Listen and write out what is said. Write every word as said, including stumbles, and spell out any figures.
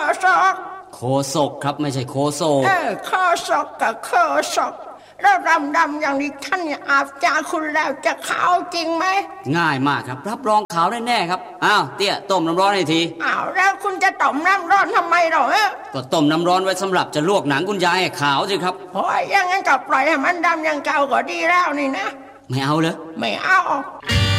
ศกโคศกครับไม่ใช่โคโซเออโคศกกับโคศกแล้วดำดำอย่างนี้ท่านเนี่ยอาบจาคุณแล้วจะขาวจริงไหมง่ายมากครับรับรองขาวแน่ๆครับอ้าวเตี้ยต้มน้ำร้อนให้ทีอ้าวแล้วคุณจะต้มน้ำร้อนทำไมหรอก็ต้มน้ำร้อนไว้สำหรับจะลวกหนังคุณยายให้ขาวสิครับโอ้ยยังงั้นก็ปล่อยให้มันดำอย่างเก่าก็ดีแล้วนี่นะไม่เอาเลยไม่เอา